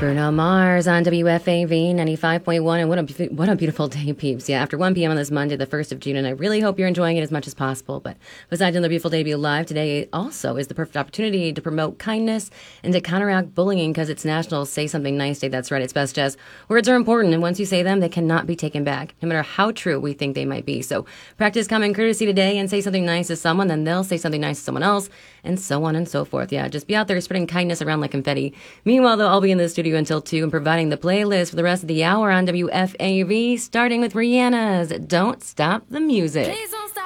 Bruno Mars on WFAV 95.1. And what a beautiful day, peeps. Yeah, after 1 p.m. on this Monday, the 1st of June. And I really hope you're enjoying it as much as possible. But besides another beautiful day to be alive, today also is the perfect opportunity to promote kindness and to counteract bullying because it's National Say Something Nice Day. That's right. It's best as words are important. And once you say them, they cannot be taken back, no matter how true we think they might be. So practice common courtesy today and say something nice to someone. Then they'll say something nice to someone else, and so on and so forth. Yeah, just be out there spreading kindness around like confetti. Meanwhile, though, I'll be in the studio until 2 and providing the playlist for the rest of the hour on WFAV, starting with Rihanna's Don't Stop the Music.